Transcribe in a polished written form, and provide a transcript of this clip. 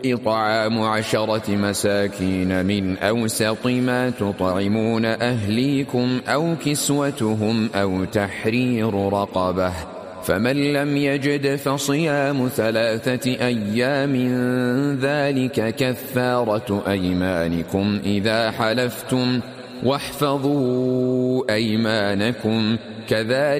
إطعام 10 مساكين من أوسط ما تطعمون أهليكم أو كسوتهم أو تحرير رقبة، فمن لم يجد فصيام 3 أيام ذلك كفارة أيمانكم إذا حلفتم، واحفظوا أيمانكم كذلك